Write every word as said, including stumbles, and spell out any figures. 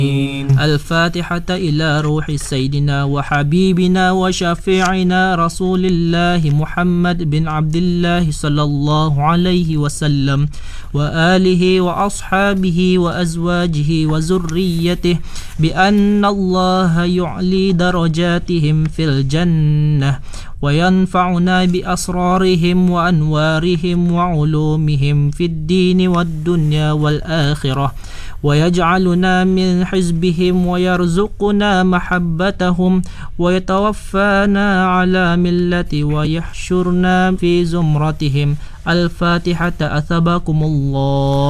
الفاتحة إلى روح سيدنا وحبيبنا وشفيعنا رسول الله محمد بن عبد الله صلى الله عليه وسلم وآله وأصحابه وأزواجه وذريته بأن الله يعلي درجاتهم في الجنة وينفعنا بأسرارهم وأنوارهم وعلومهم في الدين والدنيا والآخرة ويجعلنا من حزبهم ويرزقنا محبتهم ويتوفانا على ملة ويحشرنا في زمرتهم. الفاتحة. أثابكم الله.